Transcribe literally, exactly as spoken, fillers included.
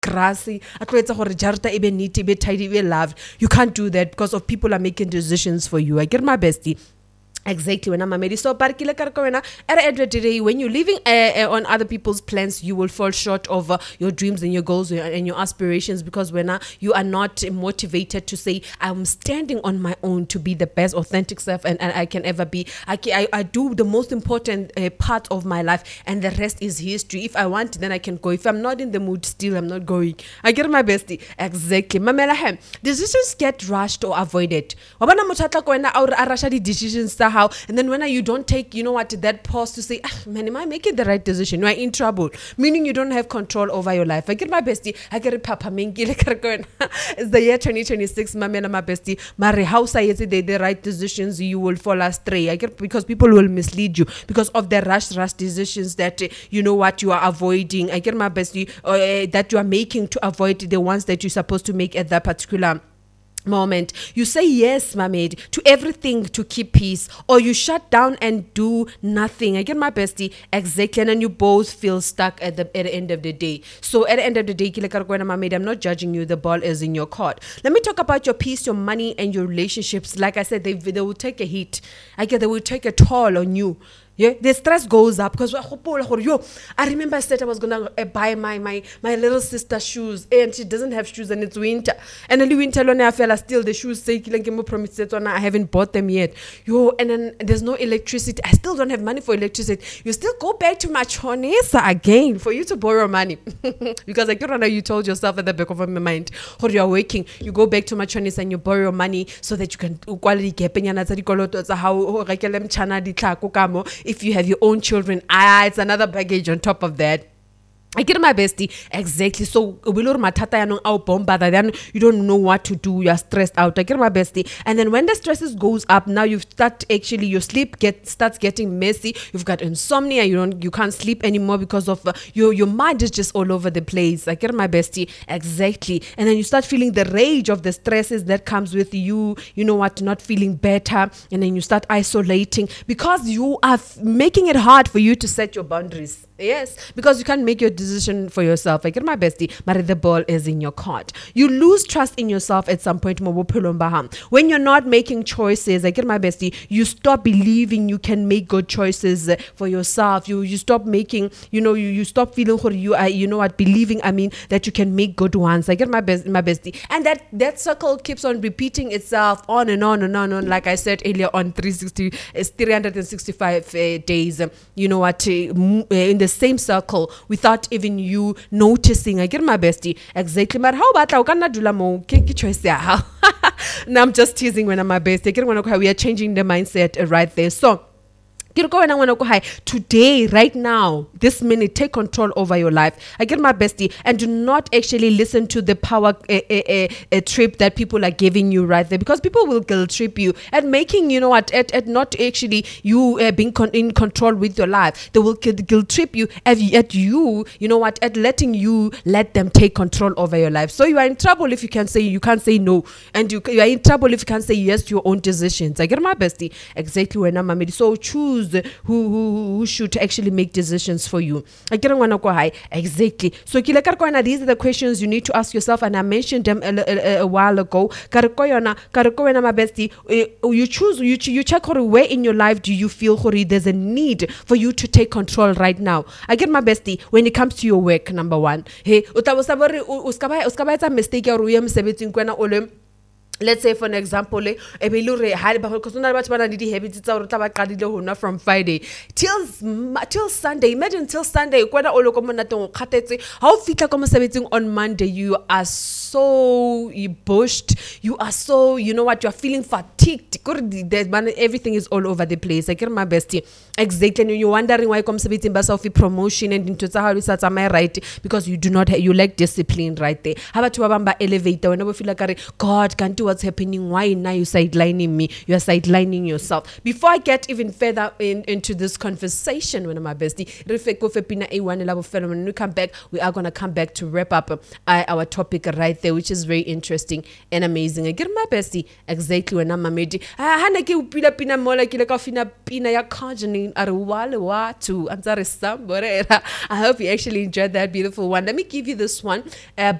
grass, a tlo etsa gore jarata e be neat, e be tidy, e be loved. You can't do that because of people are making decisions for you. I get my bestie. Exactly when I'm a medi. So at the end of the day, when you're living uh, uh, on other people's plans, you will fall short of uh, your dreams and your goals and your aspirations, because when uh, you are not motivated to say, I'm standing on my own to be the best authentic self and, and I can ever be. I, can, I, I do the most important uh, part of my life and the rest is history. If I want, then I can go. If I'm not in the mood still, I'm not going. I get my bestie. Exactly. Mamela, decisions get rushed or avoided. Wabana mothatla ko wena a rasha di decisions how, and then when you don't take, you know what, that pause to say, ah, man, am I making the right decision? You are in trouble, meaning you don't have control over your life. I get my bestie, I get a papa mingi. It's the year twenty twenty-six, my man, my bestie. Mari, how say they the right decisions, you will fall astray. I get, because people will mislead you because of the rush, rush decisions that uh, you know what you are avoiding. I get my bestie, uh, that you are making to avoid the ones that you're supposed to make at that particular moment. You say yes, my maid, to everything to keep peace, or you shut down and do nothing. I get my bestie. Exactly. And then you both feel stuck at the at the end of the day. So at the end of the day, my maid, I'm not judging you. The ball is in your court. Let me talk about your peace, your money, and your relationships. Like I said, they they will take a hit. I get they will take a toll on you. Yeah, the stress goes up because I remember I said I was gonna uh, buy my, my my little sister shoes and she doesn't have shoes and it's winter. And then winter alone I feel still the shoes say I haven't bought them yet. Yo, and then there's no electricity. I still don't have money for electricity. You still go back to Machonesa again for you to borrow money. Because like you told yourself at the back of your mind, or you're waking, you go back to Machonesa and you borrow money so that you can quality gap how if you have your own children, ah, it's another baggage on top of that. I get my bestie. Exactly. So you don't know what to do. You're stressed out. I get my bestie. And then when the stresses goes up, now you start actually your sleep get starts getting messy. You've got insomnia. You don't you can't sleep anymore because of uh, your your mind is just all over the place. I get my bestie. Exactly. And then you start feeling the rage of the stresses that comes with you. You know what? Not feeling better. And then you start isolating because you are f- making it hard for you to set your boundaries. Yes, because you can't make your decision for yourself. I get my bestie, but the ball is in your court. You lose trust in yourself at some point. When you're not making choices, I get my bestie, you stop believing you can make good choices for yourself. You you stop making, you know, you, you stop feeling who you are, you know what, believing, I mean, that you can make good ones. I get my best, my bestie. And that, that circle keeps on repeating itself on and on and on and on. Like I said earlier on, three sixty, it's three hundred sixty-five uh, days, um, you know what, uh, in the same circle without even you noticing. I get my bestie. Exactly. But how about I cannot do mo? Choice now I'm just teasing when I'm my bestie. We are changing the mindset right there. So today, right now, this minute, take control over your life. I get my bestie, and do not actually listen to the power uh, uh, uh, uh, trip that people are giving you right there, because people will guilt trip you at making, you know what, at, at not actually you uh, being con- in control with your life. They will guilt trip you at, at you, you know what, at letting you let them take control over your life. So you are in trouble if you can say you can't say no, and you, you are in trouble if you can't say yes to your own decisions. I get my bestie. Exactly when I'm a so choose Who, who who should actually make decisions for you. I don't want to go high. Exactly. So these are the questions you need to ask yourself, and I mentioned them a, a, a while ago. You choose, you, you check where in your life do you feel there's a need for you to take control right now. I get my bestie when it comes to your work, number one. Hey, mistake let's say for an example, from Friday till till Sunday. Imagine till Sunday. On Monday, you are so bushed. You are so, you know what, you're feeling fatigued. Everything is all over the place. I get my bestie. Exactly. And you're wondering why come self promotion and into am I right? Because you do not have, you lack discipline right there. How about to elevator whenever feel like God can't do what's happening? Why now you sidelining me? You are sidelining yourself. Before I get even further in, into this conversation with my bestie, when we come back, we are gonna come back to wrap up uh, our topic right there, which is very interesting and amazing. I get my bestie. Exactly when I'm a medi. I hope you actually enjoyed that beautiful one. Let me give you this one. Uh,